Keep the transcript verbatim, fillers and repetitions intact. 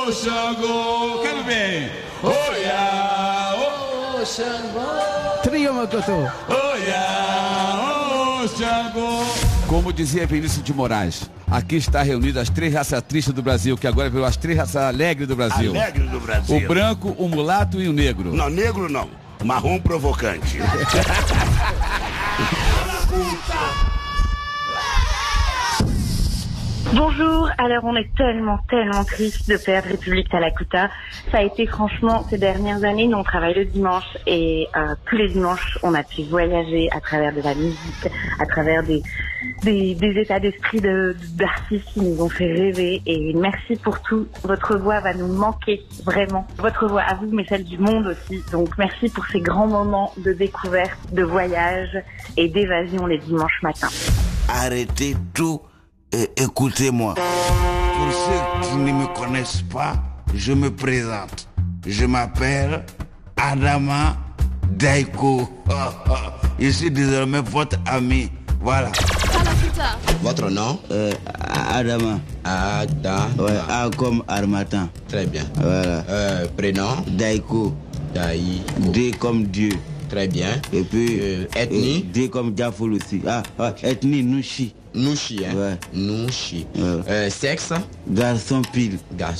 oh Xangô. Quero bem. Oia, oh Xangô. Trio Mocotó. Oia, oh Xangô. Como dizia Vinícius de Moraes, aqui está reunidas as três raças tristes do Brasil, que agora virou as três raças alegres do Brasil. Alegre do Brasil. O branco, o mulato e o negro. Não, negro não. Marrom provocante. Bonjour, alors on est tellement, tellement triste de perdre République Talakuta. Ça a été franchement ces dernières années, nous on travaille le dimanche et euh, tous les dimanches on a pu voyager à travers de la musique, à travers des, des, des états d'esprit de, d'artistes qui nous ont fait rêver et merci pour tout. Votre voix va nous manquer vraiment, votre voix à vous mais celle du monde aussi. Donc merci pour ces grands moments de découverte, de voyage et d'évasion les dimanches matins. Arrêtez tout. Et écoutez-moi. Pour ceux qui ne me connaissent pas, je me présente. Je m'appelle Adama Daiko. Je suis désormais votre ami. Voilà. Votre nom? euh, Adama. Adama. Ouais, A comme Armatan. Très bien. Voilà. Euh, prénom? Daiko. Daiko. D comme Dieu. Très bien. Et puis euh, ethnie? D comme Diafoul aussi. Ah, ouais, ethnie Nushi. Nushi, hein? Ouais. Nushi. Ouais. Euh, sexe? Garçon pile. Garçon.